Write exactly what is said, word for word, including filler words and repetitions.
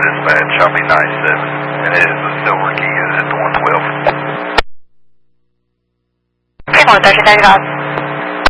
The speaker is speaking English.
dispatch. I'll be ninety-seven. And it is a silver key at the one twelve. one thirty, thirty dollars.